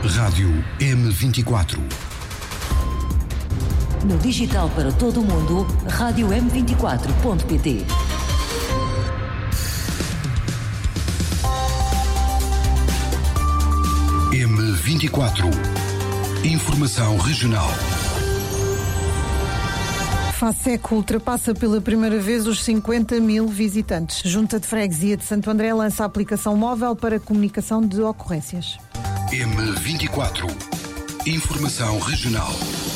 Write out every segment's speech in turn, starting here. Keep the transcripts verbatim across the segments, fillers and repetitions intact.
Rádio M vinte e quatro. No digital para todo o mundo, rádio m vinte e quatro ponto pt. M vinte e quatro. Informação regional. FASECO ultrapassa pela primeira vez os cinquenta mil visitantes. Junta de Freguesia de Santo André lança a aplicação móvel para comunicação de ocorrências. M vinte e quatro. Informação regional.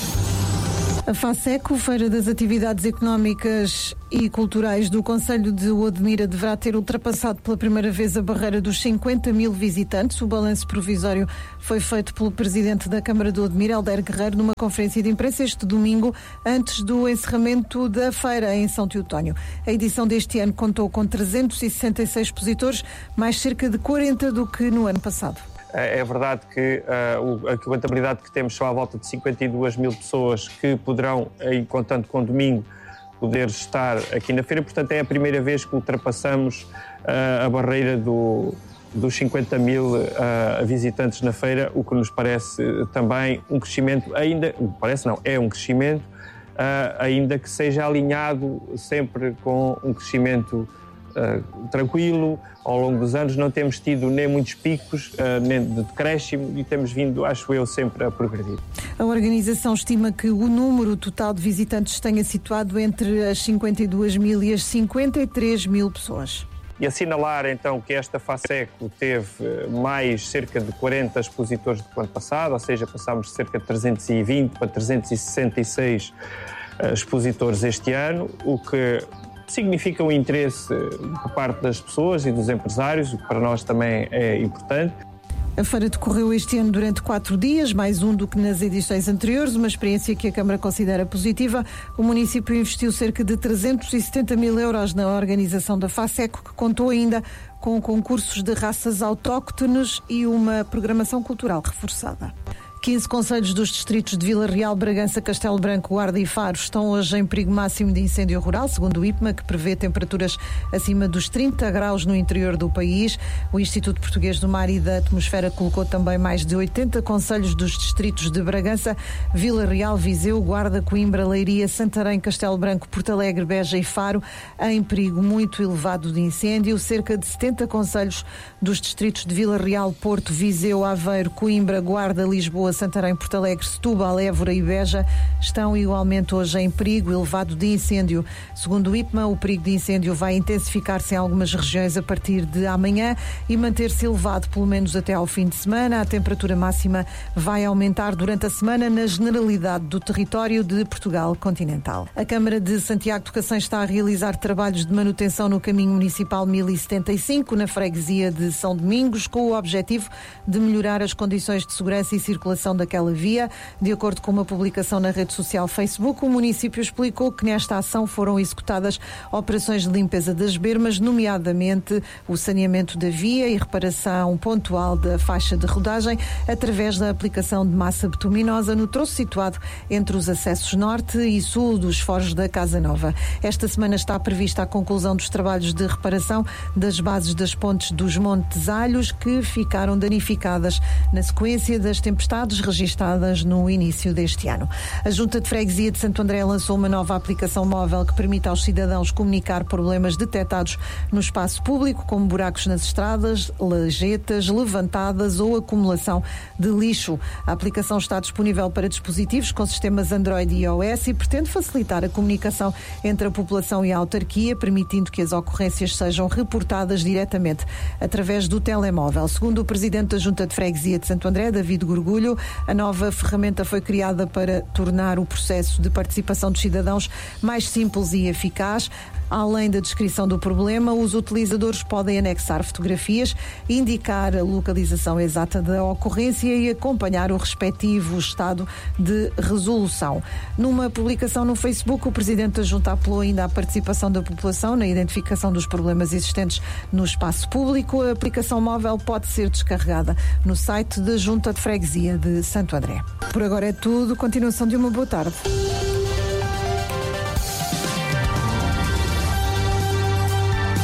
A FASECO, Feira das Atividades Económicas e Culturais do Concelho de Odmira, deverá ter ultrapassado pela primeira vez a barreira dos cinquenta mil visitantes. O balanço provisório foi feito pelo presidente da Câmara de Odmira, Helder Guerreiro, numa conferência de imprensa este domingo, antes do encerramento da feira em São Teotónio. A edição deste ano contou com trezentos e sessenta e seis expositores, mais cerca de quarenta do que no ano passado. É verdade que uh, a contabilidade que temos são à volta de cinquenta e duas mil pessoas que poderão, em contando com domingo, poder estar aqui na feira. Portanto, é a primeira vez que ultrapassamos uh, a barreira do, dos cinquenta mil uh, visitantes na feira, o que nos parece também um crescimento, ainda, parece não, é um crescimento, uh, ainda que seja alinhado sempre com um crescimento Uh, tranquilo. Ao longo dos anos não temos tido nem muitos picos, uh, nem de decréscimo, e temos vindo, acho eu, sempre a progredir. A organização estima que o número total de visitantes tenha situado entre as cinquenta e duas mil e as cinquenta e três mil pessoas. E assinalar então que esta FASECO teve mais cerca de quarenta expositores do que o ano passado, ou seja, passámos de cerca de trezentos e vinte para trezentos e sessenta e seis uh, expositores este ano, o que significa um interesse por parte das pessoas e dos empresários, o que para nós também é importante. A feira decorreu este ano durante quatro dias, mais um do que nas edições anteriores, uma experiência que a Câmara considera positiva. O município investiu cerca de trezentos e setenta mil euros na organização da FASECO, que contou ainda com concursos de raças autóctones e uma programação cultural reforçada. quinze concelhos dos distritos de Vila Real, Bragança, Castelo Branco, Guarda e Faro estão hoje em perigo máximo de incêndio rural, segundo o I P M A, que prevê temperaturas acima dos trinta graus no interior do país. O Instituto Português do Mar e da Atmosfera colocou também mais de oitenta concelhos dos distritos de Bragança, Vila Real, Viseu, Guarda, Coimbra, Leiria, Santarém, Castelo Branco, Porto Alegre, Beja e Faro em perigo muito elevado de incêndio. Cerca de setenta concelhos dos distritos de Vila Real, Porto, Viseu, Aveiro, Coimbra, Guarda, Lisboa, Santarém, Porto Alegre, Setúbal, Évora e Beja estão igualmente hoje em perigo elevado de incêndio. Segundo o I P M A, o perigo de incêndio vai intensificar-se em algumas regiões a partir de amanhã e manter-se elevado pelo menos até ao fim de semana. A temperatura máxima vai aumentar durante a semana na generalidade do território de Portugal continental. A Câmara de Santiago de Cacém está a realizar trabalhos de manutenção no caminho municipal mil e setenta e cinco, na freguesia de São Domingos, com o objetivo de melhorar as condições de segurança e circulação daquela via. De acordo com uma publicação na rede social Facebook, o município explicou que nesta ação foram executadas operações de limpeza das bermas, nomeadamente o saneamento da via e reparação pontual da faixa de rodagem através da aplicação de massa betuminosa no troço situado entre os acessos norte e sul dos foros da Casa Nova. Esta semana está prevista a conclusão dos trabalhos de reparação das bases das pontes dos Montes Alhos, que ficaram danificadas na sequência das tempestades registadas no início deste ano. A Junta de Freguesia de Santo André lançou uma nova aplicação móvel que permite aos cidadãos comunicar problemas detectados no espaço público, como buracos nas estradas, lajetas levantadas ou acumulação de lixo. A aplicação está disponível para dispositivos com sistemas Android e iOS e pretende facilitar a comunicação entre a população e a autarquia, permitindo que as ocorrências sejam reportadas diretamente através do telemóvel. Segundo o presidente da Junta de Freguesia de Santo André, David Gorgulho, a nova ferramenta foi criada para tornar o processo de participação dos cidadãos mais simples e eficaz. Além da descrição do problema, os utilizadores podem anexar fotografias, indicar a localização exata da ocorrência e acompanhar o respectivo estado de resolução. Numa publicação no Facebook, o presidente da Junta apelou ainda à participação da população na identificação dos problemas existentes no espaço público. A aplicação móvel pode ser descarregada no site da Junta de Freguesia de Santo André. Por agora é tudo. Continuação de uma boa tarde.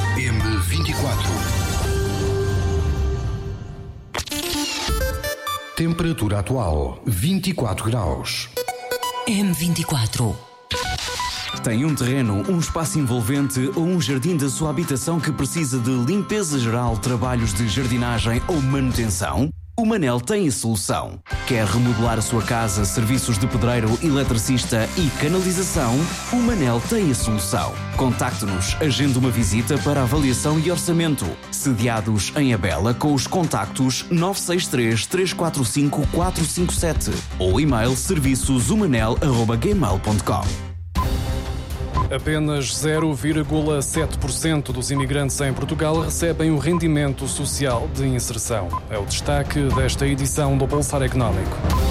M vinte e quatro. Temperatura atual vinte e quatro graus. M vinte e quatro. Tem um terreno, um espaço envolvente ou um jardim da sua habitação que precisa de limpeza geral, trabalhos de jardinagem ou manutenção? O Manel tem a solução. Quer remodelar a sua casa, serviços de pedreiro, eletricista e canalização? O Manel tem a solução. Contacte-nos, agende uma visita para avaliação e orçamento. Sediados em Abela com os contactos nove seis três, três quatro cinco, quatro cinco sete ou e-mail serviços humanel arroba gmail ponto com. Apenas zero vírgula sete por cento dos imigrantes em Portugal recebem o rendimento social de inserção. É o destaque desta edição do Pulsar Económico.